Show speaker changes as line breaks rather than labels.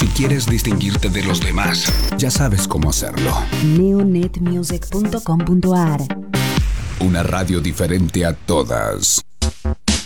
Si quieres distinguirte de los demás, ya sabes cómo hacerlo.
neonetmusic.com.ar.
Una radio diferente a todas.